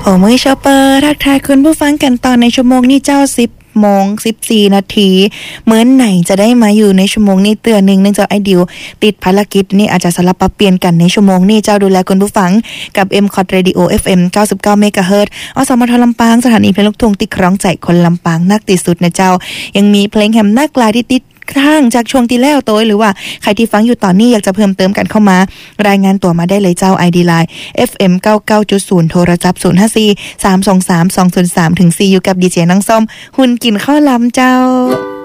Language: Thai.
โอ้มื้อชอปเปอร์ทักทายคุณผู้ฟังกันตอนในชั่วโมงนี้เจ้า10:14 นาทีเหมือนไหนจะได้มาอยู่ในชั่วโมงนี้เตือนนึงเนื่องจากไอดิวติดภารกิจนี่อาจจะสลับปรับเปลี่ยนกันในชั่วโมงนี้เจ้าดูแลคุณผู้ฟังกับ MCOT Radio FM 99 เมกะเฮิรตซ์อสมทลำปางสถานีเพลงลูกทุ่งที่ครองใจคนลำปางนักที่สุดนะเจ้ายังมีเพลงแฮมนักลายที่ติดข้างจากช่วงที่แล้วตัวหรือว่าใครที่ฟังอยู่ตอนนี้อยากจะเพิ่มเติมกันเข้ามารายงานตัวมาได้เลยเจ้า ID Line FM 99.0 โทรศัพท์054 323 203 4อยู่กับดีเจน้องส้มหุ่นกินข้าวลำเจ้า